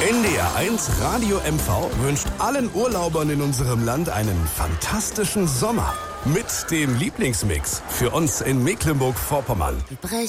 NDR1 Radio MV wünscht allen Urlaubern in unserem Land einen fantastischen Sommer. Mit dem Lieblingsmix für uns in Mecklenburg-Vorpommern.